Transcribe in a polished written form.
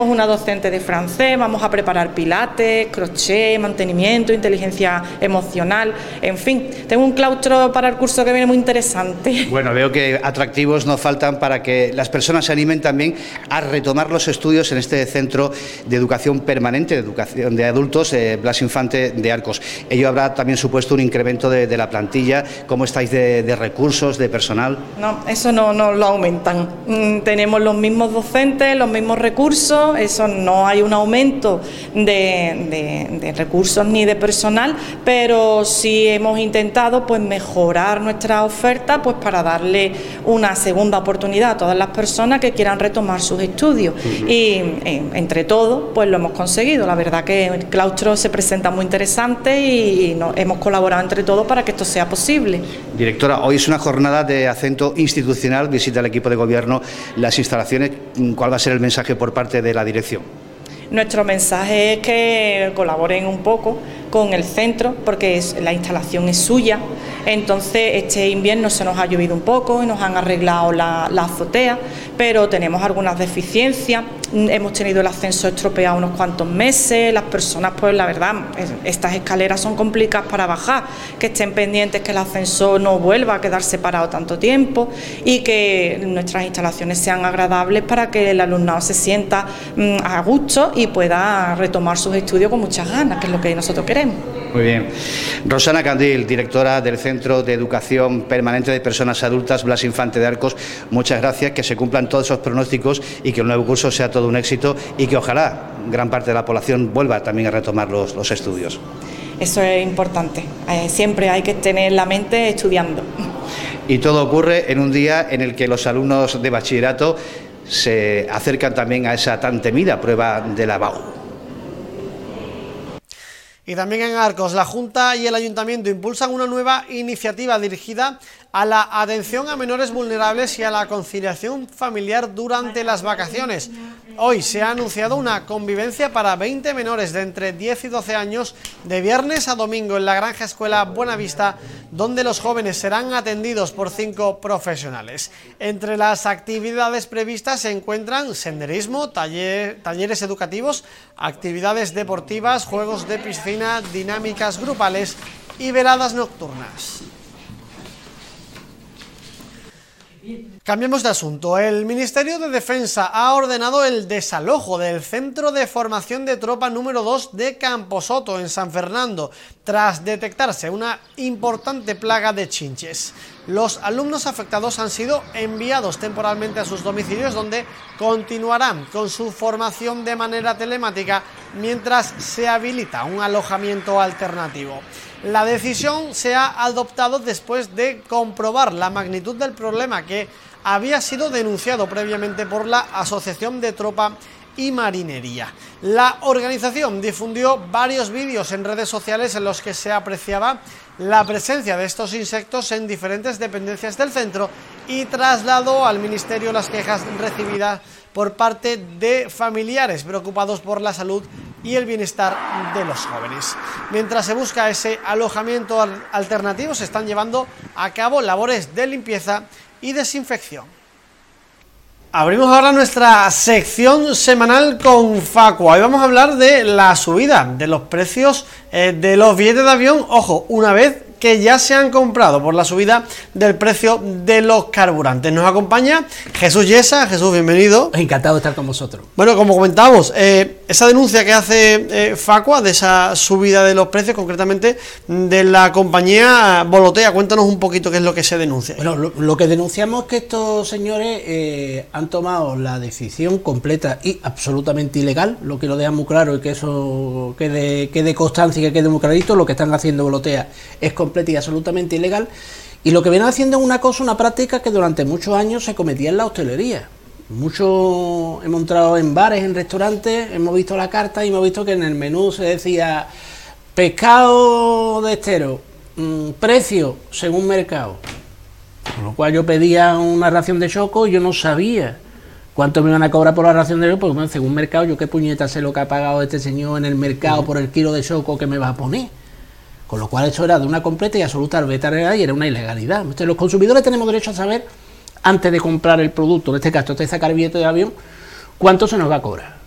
Una docente de francés, vamos a preparar pilates, crochet, mantenimiento, inteligencia emocional, en fin, tengo un claustro para el curso que viene muy interesante. Bueno, veo que atractivos no faltan para que las personas se animen también a retomar los estudios en este centro de educación permanente, de educación de adultos, Blas Infante de Arcos. Ello habrá también supuesto un incremento de la plantilla. ¿Cómo estáis de recursos, de personal? No, eso no lo aumentan. Tenemos los mismos docentes, los mismos recursos. Eso no hay un aumento de recursos ni de personal, pero sí hemos intentado pues mejorar nuestra oferta pues para darle una segunda oportunidad a todas las personas que quieran retomar sus estudios. Y entre todos pues lo hemos conseguido. La verdad que el claustro se presenta muy interesante y hemos colaborado entre todos para que esto sea posible. Directora, hoy es una jornada de acento institucional, visita el equipo de gobierno las instalaciones. ¿Cuál va a ser el mensaje por parte de la dirección? Nuestro mensaje es que colaboren un poco con el centro, porque la instalación es suya. Entonces este invierno se nos ha llovido un poco y nos han arreglado la azotea, pero tenemos algunas deficiencias. Hemos tenido el ascenso estropeado unos cuantos meses. Las personas, pues la verdad, estas escaleras son complicadas para bajar, que estén pendientes que el ascensor no vuelva a quedar separado tanto tiempo y que nuestras instalaciones sean agradables para que el alumnado se sienta a gusto y pueda retomar sus estudios con muchas ganas, que es lo que nosotros queremos. Muy bien. Rosana Candil, directora del Centro de Educación Permanente de Personas Adultas Blas Infante de Arcos, muchas gracias, que se cumplan todos esos pronósticos y que el nuevo curso sea todo un éxito y que ojalá gran parte de la población vuelva también a retomar los estudios. Eso es importante, siempre hay que tener la mente estudiando. Y todo ocurre en un día en el que los alumnos de bachillerato se acercan también a esa tan temida prueba de la BAU. Y también en Arcos, la Junta y el Ayuntamiento impulsan una nueva iniciativa dirigida a la atención a menores vulnerables y a la conciliación familiar durante las vacaciones. Hoy se ha anunciado una convivencia para 20 menores de entre 10 y 12 años de viernes a domingo en la Granja Escuela Buenavista, donde los jóvenes serán atendidos por 5 profesionales. Entre las actividades previstas se encuentran senderismo, talleres educativos, actividades deportivas, juegos de piscina, dinámicas grupales y veladas nocturnas. Cambiemos de asunto. El Ministerio de Defensa ha ordenado el desalojo del Centro de Formación de Tropa número 2 de Camposoto, en San Fernando, tras detectarse una importante plaga de chinches. Los alumnos afectados han sido enviados temporalmente a sus domicilios, donde continuarán con su formación de manera telemática mientras se habilita un alojamiento alternativo. La decisión se ha adoptado después de comprobar la magnitud del problema, que había sido denunciado previamente por la Asociación de Tropa y Marinería. La organización difundió varios vídeos en redes sociales en los que se apreciaba la presencia de estos insectos en diferentes dependencias del centro y trasladó al Ministerio las quejas recibidas por parte de familiares preocupados por la salud y el bienestar de los jóvenes. Mientras se busca ese alojamiento alternativo, se están llevando a cabo labores de limpieza y desinfección. Abrimos ahora nuestra sección semanal con Facua. Hoy vamos a hablar de la subida de los precios de los billetes de avión, ojo, una vez que ya se han comprado, por la subida del precio de los carburantes. Nos acompaña Jesús Yesa. Jesús, bienvenido. Encantado de estar con vosotros. Bueno, como comentábamos, esa denuncia que hace Facua de esa subida de los precios, concretamente de la compañía Volotea, cuéntanos un poquito qué es lo que se denuncia. Bueno, lo que denunciamos es que estos señores han tomado la decisión completa y absolutamente ilegal, lo que lo deja muy claro y que eso quede constancia y que quede muy clarito. Lo que están haciendo Volotea es completa y absolutamente ilegal, y lo que vienen haciendo es una práctica que durante muchos años se cometía en la hostelería. Hemos entrado en bares, en restaurantes, hemos visto la carta y hemos visto que en el menú se decía pescado de estero, precio según mercado, con lo cual yo pedía una ración de choco y yo no sabía cuánto me iban a cobrar por la ración de choco, porque bueno, según mercado, yo qué puñeta sé lo que ha pagado este señor en el mercado por el kilo de choco que me va a poner. Con lo cual eso era de una completa y absoluta arbitrariedad y era una ilegalidad. Entonces, los consumidores tenemos derecho a saber, antes de comprar el producto, en este caso, de sacar el billete de avión, cuánto se nos va a cobrar.